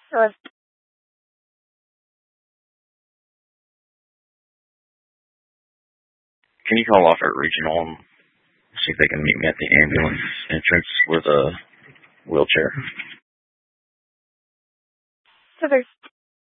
Hello. Can you call off at Regional and see if they can meet me at the ambulance entrance with a wheelchair? So there's